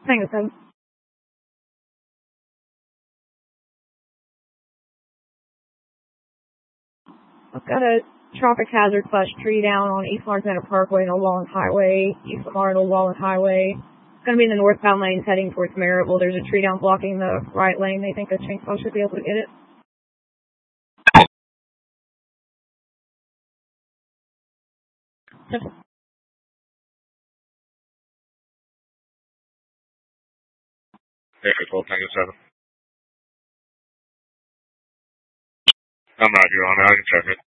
Tango 7. I've got a traffic hazard / tree down on East Montana Parkway and Wallen Highway, East Lamar and Wallen Highway. It's going to be in the northbound lanes heading towards Maryville. There's a tree down blocking the right lane. They think the chainsaw should be able to get it. Echo 12, Tango 7. I'm right here on it. I can check it.